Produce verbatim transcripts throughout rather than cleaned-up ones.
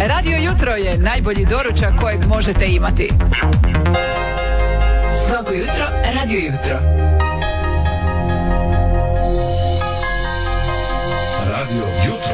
Radio Jutro je najbolji doručak kojeg možete imati. Svako jutro, Radio Jutro. Radio Jutro.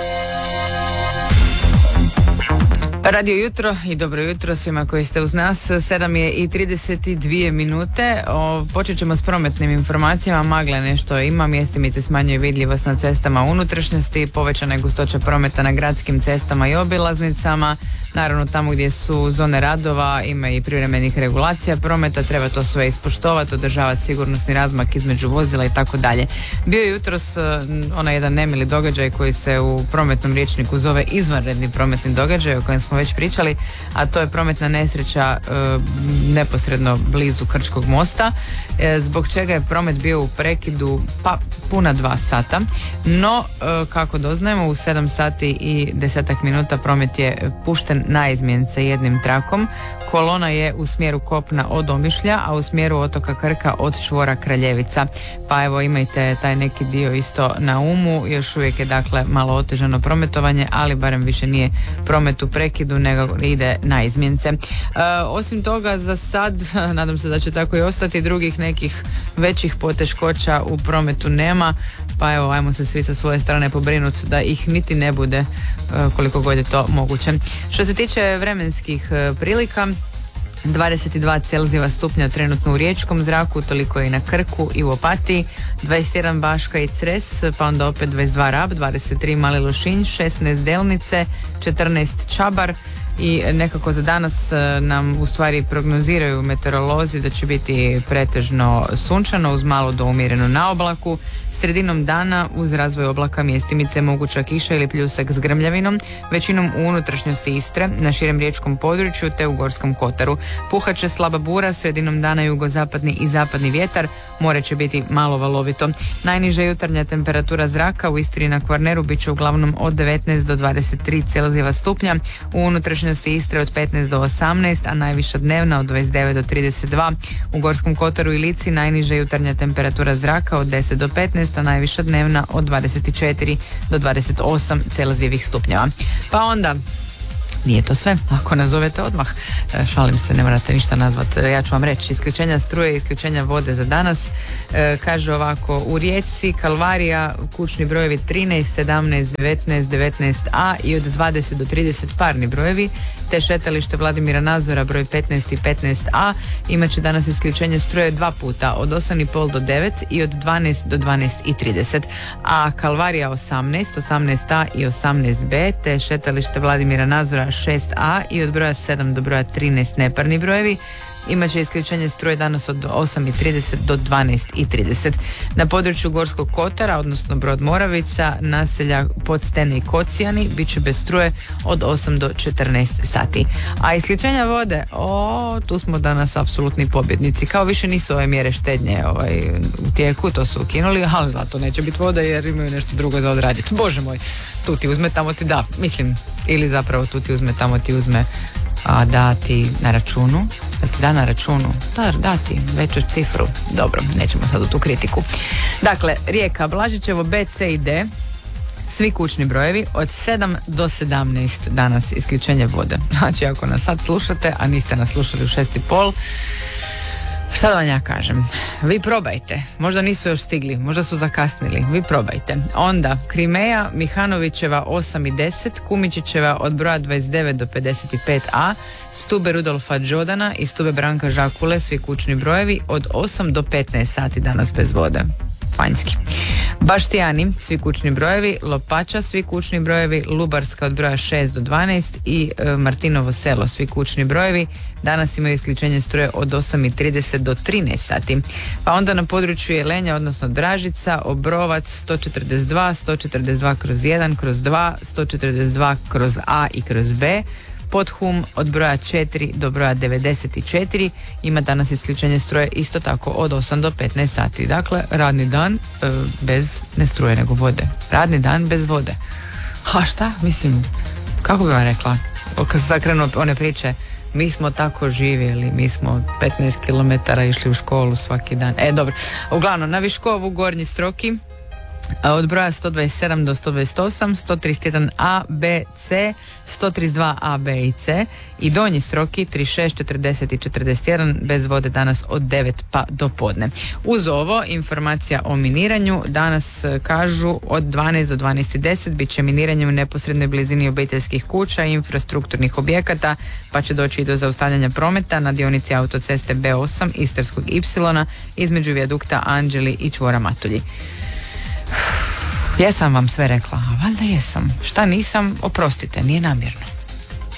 Radio Jutro i dobro jutro svima koji ste uz nas. sedam je i trideset dvije minute. O, počet ćemo s prometnim informacijama. Magle nešto ima, mjestimice smanjuje vidljivost na cestama unutrašnjosti, povećana je gustoća prometa na gradskim cestama i obilaznicama. Naravno tamo gdje su zone radova ima i privremenih regulacija prometa, treba to sve ispoštovati, održavati sigurnosni razmak između vozila i tako dalje. Bio je jutros onaj jedan nemili događaj koji se u prometnom rječniku zove izvanredni prometni događaj o kojem smo već pričali, a to je prometna nesreća e, neposredno blizu Krčkog mosta, e, zbog čega je promet bio u prekidu pa puna dva sata, no e, kako doznajemo u sedam sati i desetak minuta promet je pušten na izmjenice jednim trakom. Kolona je u smjeru kopna od Omišlja, a u smjeru otoka Krka od čvora Kraljevica. Pa evo imajte taj neki dio isto na umu, još uvijek je dakle malo otežano prometovanje, ali barem više nije promet u prekidu nego ide na izmjenice. E, osim toga za sad, nadam se da će tako i ostati, drugih nekih većih poteškoća u prometu nema, pa evo ajmo se svi sa svoje strane pobrinuti da ih niti ne bude e, koliko god je to moguće. Što se tiče vremenskih e, prilika, dvadeset dva Celzijeva stupnja trenutno u riječkom zraku, toliko je i na Krku i u Opatiji, dvadeset jedan Baška i Cres, pa onda opet dvadeset dva Rab, dvadeset tri Mali Lošinj, šesnaest Delnice, četrnaest Čabar i nekako za danas nam u stvari prognoziraju meteorolozi da će biti pretežno sunčano uz malo do umjerenu na oblaku. Sredinom dana uz razvoj oblaka mjestimice moguća kiša ili pljusak s grmljavinom, većinom u unutrašnjosti Istre, na širem riječkom području te u Gorskom kotaru. Puhat će slaba bura, sredinom dana jugozapadni i zapadni vjetar, more će biti malo valovito. Najniža jutarnja temperatura zraka u Istri i na Kvarneru bit će uglavnom od devetnaest do dvadeset tri Celzijeva stupnja, u unutrašnjosti Istre od petnaest do osamnaest, a najviša dnevna od dvadeset devet do trideset dva. U Gorskom kotaru i Lici najniža jutarnja temperatura zraka od deset do petnaest, a najviša dnevna od dvadeset četiri do dvadeset osam Celzijevih stupnjeva. Pa onda, nije to sve, ako nazovete odmah, šalim se, ne morate ništa nazvati, ja ću vam reći, isključenja struje i isključenja vode za danas, e, kaže ovako, u Rijeci, Kalvarija, kućni brojevi trinaest, sedamnaest, devetnaest, devetnaest A i od dvadeset do trideset parni brojevi, te šetalište Vladimira Nazora broj petnaest i petnaest A imat će danas isključenje struje dva puta, od osam i pol do devet i od dvanaest do dvanaest i trideset, a Kalvarija osamnaest, osamnaest A i osamnaest B, te šetalište Vladimira Nazora šest A i od broja sedam do broja trinaest neparni brojevi imat će isključenje struje danas od osam i trideset do dvanaest i trideset. Na području Gorskog kotara, odnosno Brod Moravica, naselja Podstene i Kocijani, bit će bez struje od osam do četrnaest sati. A isključenja vode, o, tu smo danas apsolutni pobjednici. Kao više nisu ove mjere štednje ovaj, u tijeku, to su ukinuli, ali zato neće biti voda jer imaju nešto drugo za odraditi. Bože moj, tu ti uzme, tamo ti da. Mislim, ili zapravo tu ti uzme, tamo ti uzme, a da ti na računu, da ti da na računu, da, da ti veću cifru. Dobro, nećemo sad u tu kritiku. Dakle, Rijeka, Blažićevo B, C i D, svi kućni brojevi od sedam do sedamnaest danas isključenje vode. Znači, ako nas sad slušate, a niste nas slušali u šest i pol, šta da vam ja kažem? Vi probajte. Možda nisu još stigli, možda su zakasnili. Vi probajte. Onda, Krimeja, Mihanovićeva osam i deset, Kumičićeva od broja dvadeset devet do pedeset pet A, Stube Rudolfa Đodana i Stube Branka Žakule, svi kućni brojevi od osam do petnaest sati danas bez vode. Fanjski. Baštijani, svi kućni brojevi, Lopača, svi kućni brojevi, Lubarska od broja šest do dvanaest i e, Martinovo selo, svi kućni brojevi, danas imaju isključenje struje od osam i trideset do trinaest sati. Pa onda na području Jelenja, odnosno Dražica, Obrovac sto četrdeset dva, sto četrdeset dva kroz jedan, kroz dva, sto četrdeset dva kroz A i kroz B, Podhum od broja četiri do broja devedeset četiri ima danas isključenje struje isto tako od osam do petnaest sati. Dakle, radni dan e, bez ne struje nego vode. Radni dan bez vode. A šta? Mislim, kako bi vam rekla? Kad sam krenuo one priče, mi smo tako živjeli, mi smo petnaest kilometara išli u školu svaki dan. E, dobro. Uglavnom, na Viškovu, Gornji Stroki, od broja sto dvadeset sedam do sto dvadeset osam, sto trideset jedan A, B, C, sto trideset dva A, B i C i Donji Sroki trideset šest, četrdeset i četrdeset jedan bez vode danas od devet pa do podne. Uz ovo informacija o miniranju danas kažu od dvanaest do dvanaest i deset bit će miniranje u neposrednoj blizini obiteljskih kuća i infrastrukturnih objekata pa će doći i do zaustavljanja prometa na dionici autoceste B osam Istarskog Y između vijadukta Anđeli i čvora Matulji. Jesam vam sve rekla, a valjda jesam. Šta nisam, oprostite, nije namjerno.